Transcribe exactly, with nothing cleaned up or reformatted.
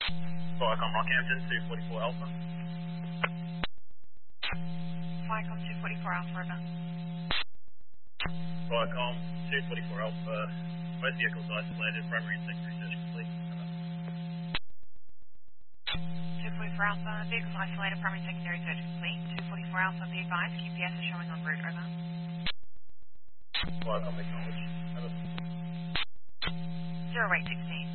Viacom Rockhampton, two forty-four Alpha. Viacom two forty-four Alpha, over. Viacom two forty-four Alpha, both vehicles isolated, primary and secondary search complete. two forty-four Alpha, vehicles isolated, primary and secondary search complete. two forty-four Alpha, be advised, Q P S is showing en route, over. Viacom acknowledged. Over. zero eight sixteen.